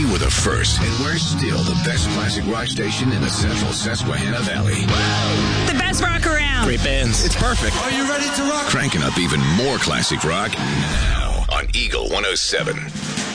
were the first, and we're still the best classic rock station in the central Susquehanna Valley. The best rock around. Great bands. It's perfect. Are you ready to rock? Cranking up even more classic rock now on Eagle 107.